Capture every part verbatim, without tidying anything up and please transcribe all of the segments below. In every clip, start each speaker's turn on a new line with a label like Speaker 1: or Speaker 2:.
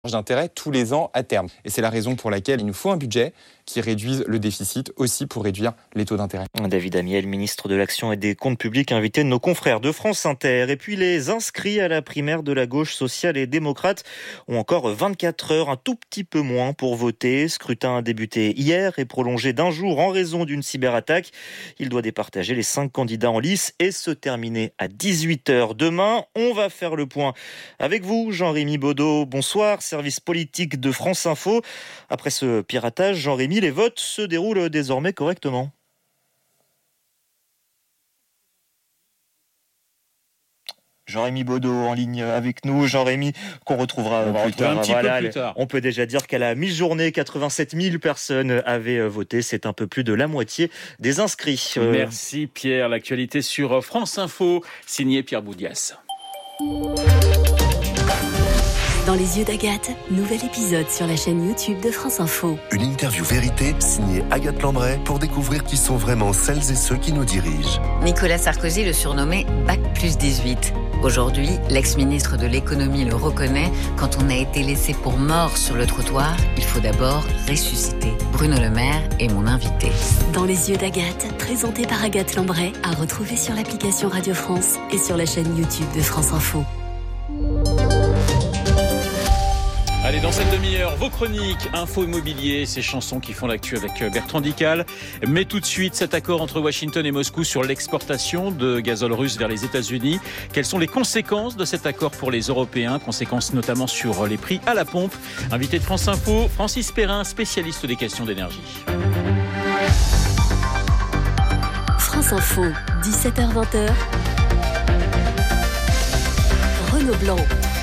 Speaker 1: d'intérêt tous les ans à terme. Et c'est la raison pour laquelle il nous faut un budget qui réduise le déficit aussi pour réduire les taux d'intérêt.
Speaker 2: David Amiel, ministre de l'Action et des Comptes Publics, invité de nos confrères de France Inter. Et puis les inscrits à la primaire de la gauche sociale et démocrate ont encore vingt-quatre heures, un tout petit peu moins pour voter. Scrutin a débuté hier et prolongé d'un jour en raison d'une cyberattaque. Il doit départager les cinq candidats en lice et se terminer à dix-huit heures demain. On va faire le point avec vous, Jean-Rémy Baudot. Bonsoir, service politique de France Info. Après ce piratage, Jean-Rémy, les votes se déroulent désormais correctement. Jean-Rémy Baudot en ligne avec nous. Jean-Rémy, qu'on retrouvera
Speaker 3: on,
Speaker 2: plus tard.
Speaker 3: Un petit
Speaker 2: voilà,
Speaker 3: peu plus tard.
Speaker 2: On peut déjà dire qu'à la mi-journée, quatre-vingt-sept mille personnes avaient voté. C'est un peu plus de la moitié des inscrits.
Speaker 3: Merci Pierre. L'actualité sur France Info, signé Pierre Boudias.
Speaker 4: Dans les yeux d'Agathe, nouvel épisode sur la chaîne YouTube de France Info.
Speaker 5: Une interview vérité signée Agathe Lambray pour découvrir qui sont vraiment celles et ceux qui nous dirigent.
Speaker 6: Nicolas Sarkozy le surnommait Bac plus dix-huit. Aujourd'hui, l'ex-ministre de l'économie le reconnaît. Quand on a été laissé pour mort sur le trottoir, il faut d'abord ressusciter. Bruno Le Maire est mon invité.
Speaker 4: Dans les yeux d'Agathe, présenté par Agathe Lambray, à retrouver sur l'application Radio France et sur la chaîne YouTube de France Info.
Speaker 3: Allez, dans cette demi-heure, vos chroniques, info immobilier, ces chansons qui font l'actu avec Bertrand Dical. Mais tout de suite, cet accord entre Washington et Moscou sur l'exportation de gazole russe vers les États-Unis. Quelles sont les conséquences de cet accord pour les Européens? Conséquences notamment sur les prix à la pompe. Invité de France Info, Francis Perrin, spécialiste des questions d'énergie.
Speaker 4: France Info, dix-sept heures vingt. Renaud Blanc.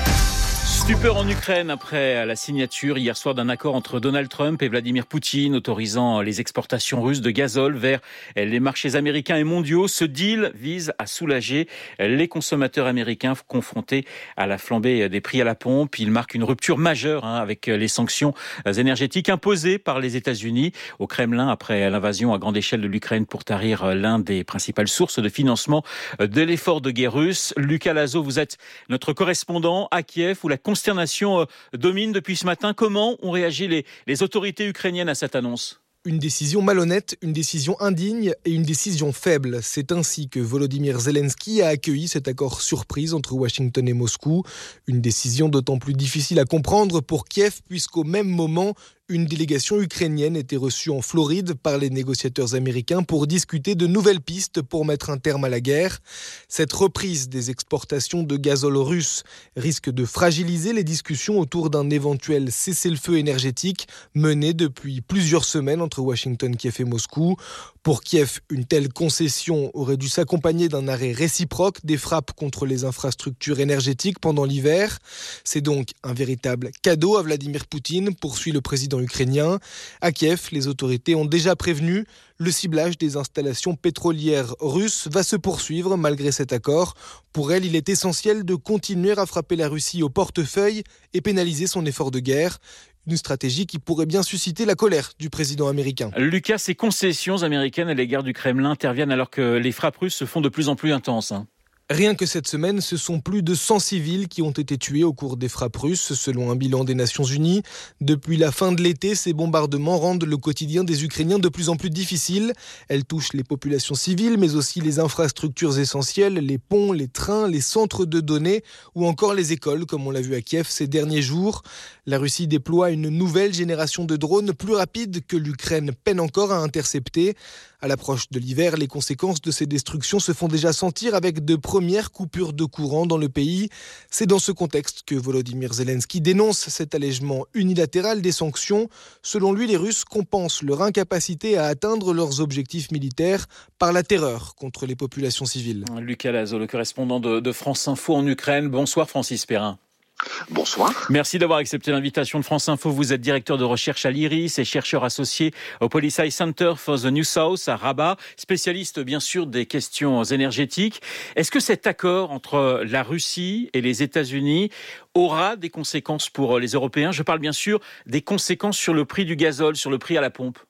Speaker 3: Stupeur en Ukraine après la signature hier soir d'un accord entre Donald Trump et Vladimir Poutine autorisant les exportations russes de gazole vers les marchés américains et mondiaux. Ce deal vise à soulager les consommateurs américains confrontés à la flambée des prix à la pompe. Il marque une rupture majeure hein, avec les sanctions énergétiques imposées par les États-Unis au Kremlin après l'invasion à grande échelle de l'Ukraine pour tarir l'un des principales sources de financement de l'effort de guerre russe. Lucas Lazo, vous êtes notre correspondant à Kiev où la consternation domine depuis ce matin. Comment ont réagi les, les autorités ukrainiennes à cette annonce ?
Speaker 7: Une décision malhonnête, une décision indigne et une décision faible. C'est ainsi que Volodymyr Zelensky a accueilli cet accord surprise entre Washington et Moscou. Une décision d'autant plus difficile à comprendre pour Kiev puisqu'au même moment, une délégation ukrainienne était reçue en Floride par les négociateurs américains pour discuter de nouvelles pistes pour mettre un terme à la guerre. Cette reprise des exportations de gazole russe risque de fragiliser les discussions autour d'un éventuel cessez-le-feu énergétique mené depuis plusieurs semaines entre Washington, Kiev et Moscou. Pour Kiev, une telle concession aurait dû s'accompagner d'un arrêt réciproque des frappes contre les infrastructures énergétiques pendant l'hiver. C'est donc un véritable cadeau à Vladimir Poutine, poursuit le président ukrainien. À Kiev, les autorités ont déjà prévenu, le ciblage des installations pétrolières russes va se poursuivre malgré cet accord. Pour elle, il est essentiel de continuer à frapper la Russie au portefeuille et pénaliser son effort de guerre. Une stratégie qui pourrait bien susciter la colère du président américain.
Speaker 3: Lucas, ces concessions américaines à l'égard du Kremlin interviennent alors que les frappes russes se font de plus en plus intenses. Hein.
Speaker 7: Rien que cette semaine, ce sont plus de cent civils qui ont été tués au cours des frappes russes, selon un bilan des Nations Unies. Depuis la fin de l'été, ces bombardements rendent le quotidien des Ukrainiens de plus en plus difficile. Elles touchent les populations civiles, mais aussi les infrastructures essentielles, les ponts, les trains, les centres de données ou encore les écoles, comme on l'a vu à Kiev ces derniers jours. La Russie déploie une nouvelle génération de drones plus rapides que l'Ukraine peine encore à intercepter. À l'approche de l'hiver, les conséquences de ces destructions se font déjà sentir avec de premières coupures de courant dans le pays. C'est dans ce contexte que Volodymyr Zelensky dénonce cet allègement unilatéral des sanctions. Selon lui, les Russes compensent leur incapacité à atteindre leurs objectifs militaires par la terreur contre les populations civiles.
Speaker 3: Lucas Lazo, le correspondant de, de France Info en Ukraine. Bonsoir Francis Perrin.
Speaker 8: Bonsoir.
Speaker 3: Merci d'avoir accepté l'invitation de France Info. Vous êtes directeur de recherche à l'I R I S et chercheur associé au Policy Center for the New South à Rabat, spécialiste bien sûr des questions énergétiques. Est-ce que cet accord entre la Russie et les États-Unis aura des conséquences pour les Européens ? Je parle bien sûr des conséquences sur le prix du gazole, sur le prix à la pompe.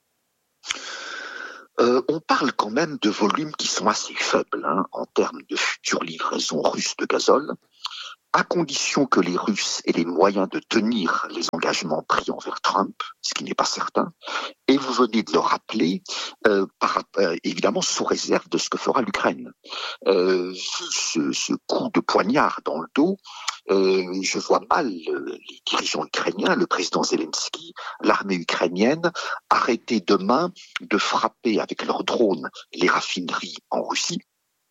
Speaker 8: Euh, on parle quand même de volumes qui sont assez faibles hein, en termes de futures livraisons russes de gazole. à condition que les Russes aient les moyens de tenir les engagements pris envers Trump, ce qui n'est pas certain, et vous venez de le rappeler, euh, par, euh, évidemment sous réserve de ce que fera l'Ukraine. Euh, ce, ce coup de poignard dans le dos, euh, je vois mal euh, les dirigeants ukrainiens, le président Zelensky, l'armée ukrainienne, arrêter demain de frapper avec leurs drones les raffineries en Russie,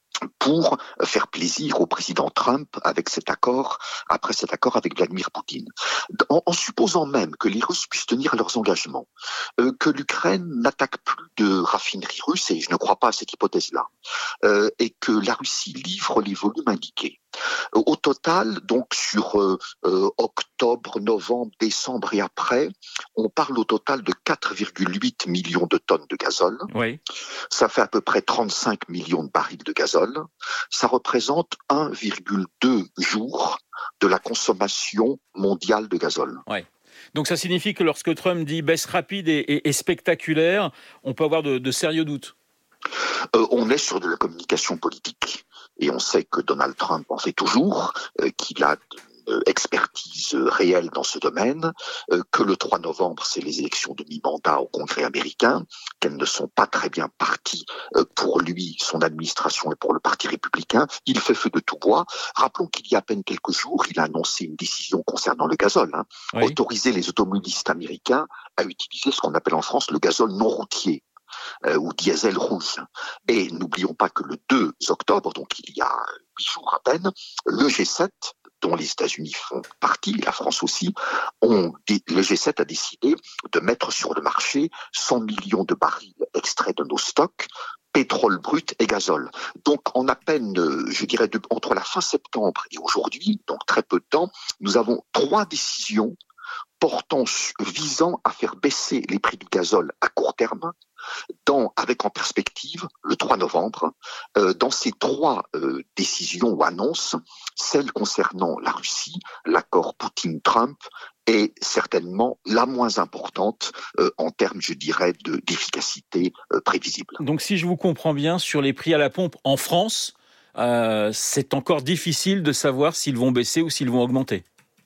Speaker 8: pour faire plaisir au président Trump avec cet accord, après cet accord avec Vladimir Poutine. En, en supposant même que les Russes puissent tenir leurs engagements, euh, que l'Ukraine n'attaque plus de raffineries russes, et je ne crois pas à cette hypothèse-là, euh, et que la Russie livre les volumes indiqués. Au total, donc sur euh, euh, octobre, novembre, décembre et après, on parle au total de quatre virgule huit millions de tonnes de gazole.
Speaker 3: Oui.
Speaker 8: Ça fait à peu près trente-cinq millions de barils de gazole. Ça représente un virgule deux jours de la consommation mondiale de gazole.
Speaker 3: Oui. Donc ça signifie que lorsque Trump dit baisse rapide et, et, et spectaculaire, on peut avoir de, de sérieux doutes.
Speaker 8: Euh, on est sur de la communication politique. Et on sait que Donald Trump en fait toujours, euh, qu'il a une expertise réelle dans ce domaine, euh, que le trois novembre, c'est les élections de mi-mandat au Congrès américain, qu'elles ne sont pas très bien parties euh, pour lui, son administration et pour le Parti républicain. Il fait feu de tout bois. Rappelons qu'il y a à peine quelques jours, il a annoncé une décision concernant le gazole, hein, oui. Autoriser les automobilistes américains à utiliser ce qu'on appelle en France le gazole non routier. Euh, ou diesel rouge. Et n'oublions pas que le deux octobre, donc il y a huit jours à peine, le G sept, dont les États-Unis font partie, la France aussi, ont, le G sept a décidé de mettre sur le marché cent millions de barils extraits de nos stocks, pétrole brut et gazole. Donc en à peine, je dirais, de, entre la fin septembre et aujourd'hui, donc très peu de temps, nous avons trois décisions portant, visant à faire baisser les prix du gazole à court terme, dans, avec en perspective le trois novembre, euh, dans ces trois euh, décisions ou annonces, celle concernant la Russie, l'accord Poutine-Trump, est certainement la moins importante euh, en termes, je dirais, de, d'efficacité euh, prévisible.
Speaker 3: Donc si je vous comprends bien, sur les prix à la pompe en France, euh, c'est encore difficile de savoir s'ils vont baisser ou s'ils vont augmenter.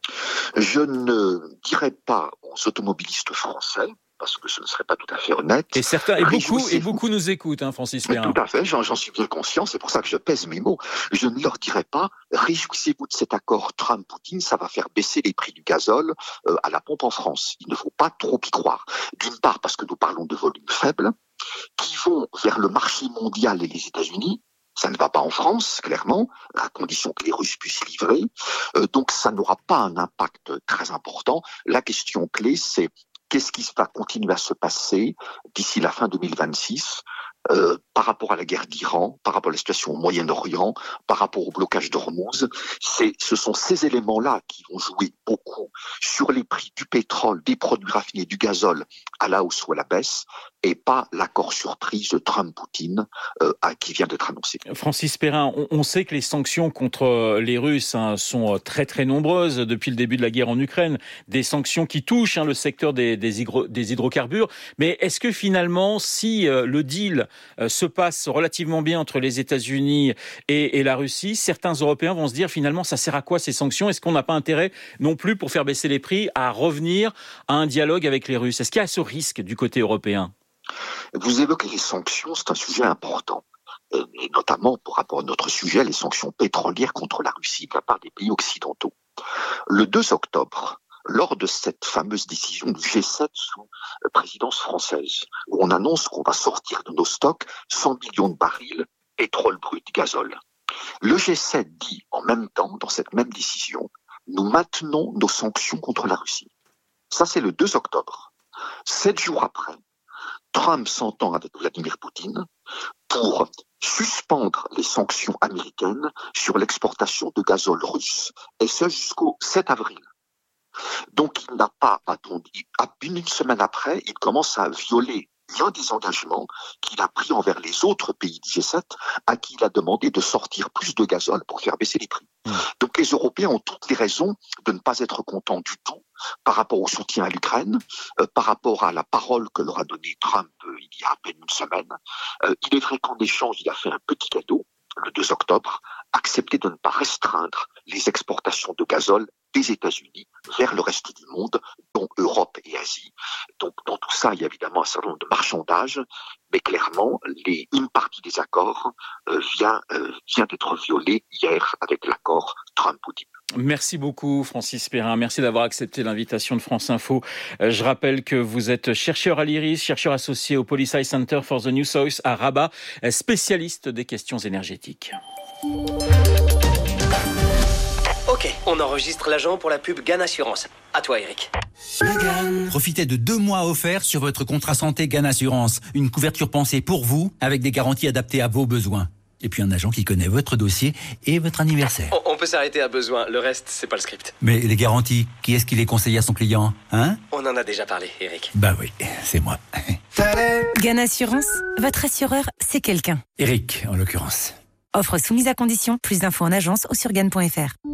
Speaker 8: Je ne dirais pas aux automobilistes français, parce que ce ne serait pas tout à fait honnête.
Speaker 3: Et certains, et beaucoup, et beaucoup nous écoutent, hein, Francis Perrin.
Speaker 8: Tout à fait, j'en, j'en suis bien conscient, c'est pour ça que je pèse mes mots. Je ne leur dirais pas, réjouissez-vous de cet accord Trump-Poutine, ça va faire baisser les prix du gazole euh, à la pompe en France. Il ne faut pas trop y croire. D'une part, parce que nous parlons de volumes faibles, qui vont vers le marché mondial et les États-Unis. Ça ne va pas en France, clairement, à condition que les Russes puissent livrer. Euh, donc ça n'aura pas un impact très important. La question clé, c'est qu'est-ce qui va continuer à se passer d'ici la fin deux mille vingt-six euh, par rapport à la guerre d'Iran, par rapport à la situation au Moyen-Orient, par rapport au blocage d'Ormuz. C'est, ce sont ces éléments-là qui vont jouer beaucoup sur les prix du pétrole, des produits raffinés, du gazole à la hausse ou à la baisse, et pas l'accord surprise Trump-Poutine euh, qui vient d'être annoncé.
Speaker 3: Francis Perrin, on, on sait que les sanctions contre les Russes hein, sont très très nombreuses depuis le début de la guerre en Ukraine, des sanctions qui touchent hein, le secteur des, des, hydro, des hydrocarbures, mais est-ce que finalement, si euh, le deal euh, se passe relativement bien entre les États-Unis et, et la Russie, certains Européens vont se dire finalement ça sert à quoi ces sanctions ? Est-ce qu'on n'a pas intérêt non plus pour faire baisser les prix à revenir à un dialogue avec les Russes ? Est-ce qu'il y a ce risque du côté européen ?
Speaker 8: Vous évoquez les sanctions, c'est un sujet important, et notamment pour rapport à notre sujet, les sanctions pétrolières contre la Russie de la part des pays occidentaux. Le deux octobre, lors de cette fameuse décision du G sept sous présidence française, où on annonce qu'on va sortir de nos stocks cent millions de barils pétrole brut, gazole. Le G sept dit en même temps, dans cette même décision, nous maintenons nos sanctions contre la Russie. Ça, c'est le deux octobre. Sept jours après, Trump s'entend avec Vladimir Poutine pour suspendre les sanctions américaines sur l'exportation de gazole russe, et ce jusqu'au sept avril. Donc il n'a pas attendu, une semaine après, il commence à violer l'un des engagements qu'il a pris envers les autres pays du G sept, à qui il a demandé de sortir plus de gazole pour faire baisser les prix. Mmh. Donc les Européens ont toutes les raisons de ne pas être contents du tout par rapport au soutien à l'Ukraine, euh, par rapport à la parole que leur a donnée Trump euh, il y a à peine une semaine. Euh, il est vrai qu'en échange, il a fait un petit cadeau, le deux octobre, accepter de ne pas restreindre les exportations de gazole des États-Unis vers le reste du monde, dont Europe et Asie. Donc, dans tout ça, il y a évidemment un certain nombre de marchandages, mais clairement, les, une partie des accords euh, vient, euh, vient d'être violée hier avec l'accord Trump-Poutine.
Speaker 3: Merci beaucoup Francis Perrin, merci d'avoir accepté l'invitation de France Info. Je rappelle que vous êtes chercheur à l'I R I S, chercheur associé au Policy Center for the New South à Rabat, spécialiste des questions énergétiques.
Speaker 9: Ok, on enregistre l'agent pour la pub Gan Assurance. À toi Eric.
Speaker 10: Profitez de deux mois offerts sur votre contrat santé Gan Assurance. Une couverture pensée pour vous, avec des garanties adaptées à vos besoins. Et puis un agent qui connaît votre dossier et votre anniversaire.
Speaker 9: On, on peut s'arrêter à besoin, le reste, c'est pas le script.
Speaker 10: Mais les garanties, qui est-ce qui les conseille à son client, hein?
Speaker 9: On en a déjà parlé, Eric.
Speaker 10: Bah oui, c'est moi.
Speaker 11: Gan Assurance, votre assureur, c'est quelqu'un.
Speaker 10: Eric, en l'occurrence.
Speaker 11: Offre soumise à condition, plus d'infos en agence ou sur gan point f r.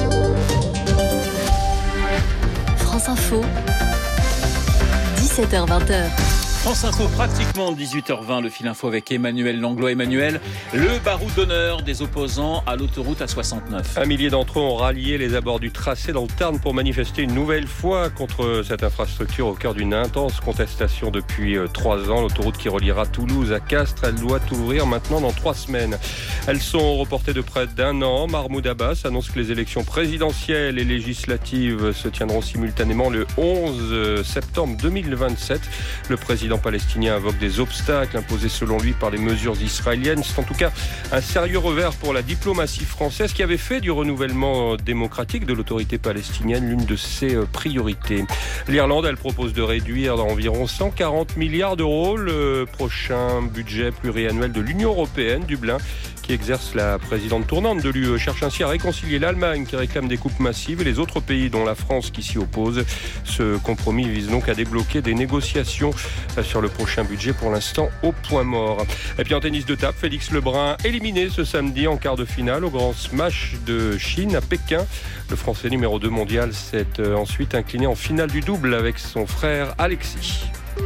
Speaker 4: France Info, dix-sept heures vingt.
Speaker 3: France Info, pratiquement dix-huit heures vingt, le fil info avec Emmanuel Langlois. Emmanuel, le baroud d'honneur des opposants à l'autoroute A soixante-neuf.
Speaker 12: Un millier d'entre eux ont rallié les abords du tracé dans le Tarn pour manifester une nouvelle fois contre cette infrastructure au cœur d'une intense contestation depuis trois ans. L'autoroute qui reliera Toulouse à Castres, elle doit ouvrir maintenant dans trois semaines. Elles sont reportées de près d'un an. Mahmoud Abbas annonce que les élections présidentielles et législatives se tiendront simultanément le onze septembre deux mille vingt-sept. Le président Le palestinien invoque des obstacles imposés selon lui par les mesures israéliennes. C'est en tout cas un sérieux revers pour la diplomatie française qui avait fait du renouvellement démocratique de l'autorité palestinienne l'une de ses priorités. L'Irlande, elle propose de réduire d'environ cent quarante milliards d'euros le prochain budget pluriannuel de l'Union européenne. Dublin, qui exerce la présidente tournante de l'U E, cherche ainsi à réconcilier l'Allemagne qui réclame des coupes massives et les autres pays dont la France qui s'y oppose. Ce compromis vise donc à débloquer des négociations sur le prochain budget, pour l'instant au point mort. Et puis en tennis de table, Félix Lebrun éliminé ce samedi en quart de finale au Grand Smash de Chine à Pékin. Le Français numéro deux mondial s'est ensuite incliné en finale du double avec son frère Alexis.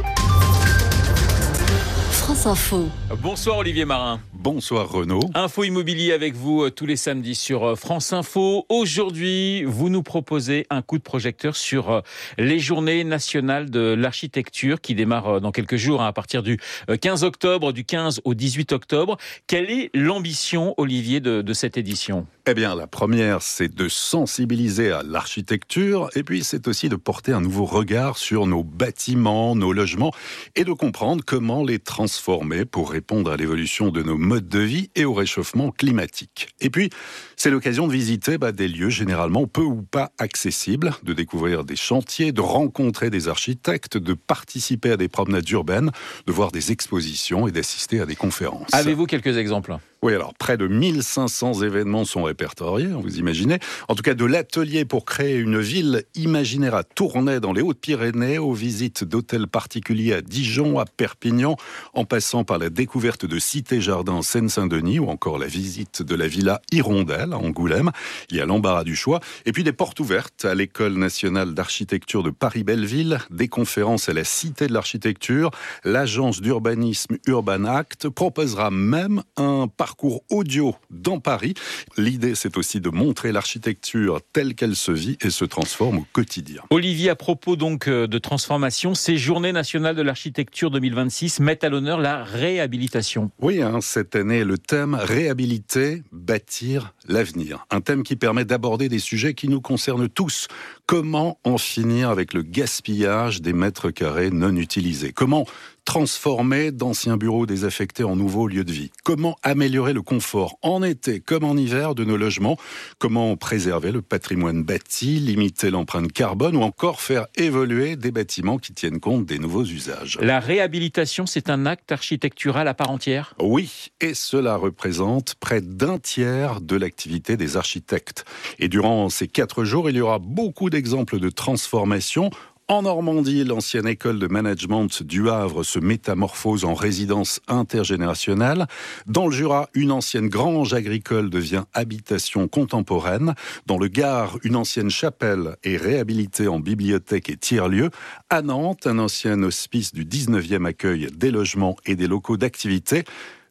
Speaker 4: France Info.
Speaker 3: Bonsoir Olivier Marin.
Speaker 13: Bonsoir Renaud.
Speaker 3: Info immobilier avec vous tous les samedis sur France Info. Aujourd'hui, vous nous proposez un coup de projecteur sur les journées nationales de l'architecture qui démarrent dans quelques jours à partir du quinze octobre, du quinze au dix-huit octobre. Quelle est l'ambition, Olivier, de, de cette édition ?
Speaker 13: Eh bien, la première, c'est de sensibiliser à l'architecture et puis c'est aussi de porter un nouveau regard sur nos bâtiments, nos logements et de comprendre comment les transformer pour répondre à l'évolution de nos modes de vie et au réchauffement climatique. Et puis, c'est l'occasion de visiter bah, des lieux généralement peu ou pas accessibles, de découvrir des chantiers, de rencontrer des architectes, de participer à des promenades urbaines, de voir des expositions et d'assister à des conférences.
Speaker 3: Avez-vous quelques exemples ?
Speaker 13: Oui, alors près de mille cinq cents événements sont répertoriés, vous imaginez. En tout cas, de l'atelier pour créer une ville imaginaire à Tournai dans les Hautes-Pyrénées, aux visites d'hôtels particuliers à Dijon, à Perpignan, en passant par la découverte de cités-jardins en Seine-Saint-Denis ou encore la visite de la villa Hirondelle à Angoulême. Il y a l'embarras du choix. Et puis des portes ouvertes à l'École nationale d'architecture de Paris-Belleville, des conférences à la Cité de l'architecture. L'agence d'urbanisme Urban Act proposera même un parcours Parcours audio dans Paris. L'idée, c'est aussi de montrer l'architecture telle qu'elle se vit et se transforme au quotidien.
Speaker 3: Olivier, à propos donc de transformation, ces Journées nationales de l'architecture deux mille vingt-six mettent à l'honneur la réhabilitation.
Speaker 13: Oui, hein, cette année, le thème réhabiliter, bâtir l'avenir. Un thème qui permet d'aborder des sujets qui nous concernent tous. Comment en finir avec le gaspillage des mètres carrés non utilisés ? Comment transformer d'anciens bureaux désaffectés en nouveaux lieux de vie? Comment améliorer le confort en été comme en hiver de nos logements? Comment préserver le patrimoine bâti, limiter l'empreinte carbone ou encore faire évoluer des bâtiments qui tiennent compte des nouveaux usages?
Speaker 3: La réhabilitation, c'est un acte architectural à part entière ?
Speaker 13: Oui, et cela représente près d'un tiers de l'activité des architectes. Et durant ces quatre jours, il y aura beaucoup d'exemples de transformation. En Normandie, l'ancienne école de management du Havre se métamorphose en résidence intergénérationnelle. Dans le Jura, une ancienne grange agricole devient habitation contemporaine. Dans le Gard, une ancienne chapelle est réhabilitée en bibliothèque et tiers-lieu. À Nantes, un ancien hospice du dix-neuvième accueille des logements et des locaux d'activité.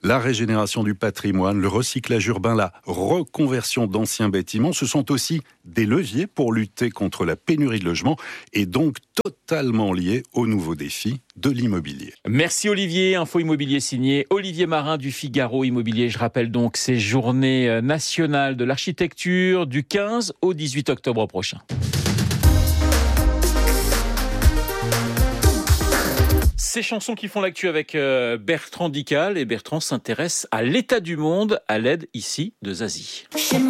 Speaker 13: La régénération du patrimoine, le recyclage urbain, la reconversion d'anciens bâtiments, ce sont aussi des leviers pour lutter contre la pénurie de logements et donc totalement liés aux nouveaux défis de l'immobilier.
Speaker 3: Merci Olivier. Info immobilier signé Olivier Marin du Figaro Immobilier. Je rappelle donc ces journées nationales de l'architecture du quinze au dix-huit octobre prochain. Ces chansons qui font l'actu avec Bertrand Dical. Et Bertrand s'intéresse à l'état du monde à l'aide ici de Zazie.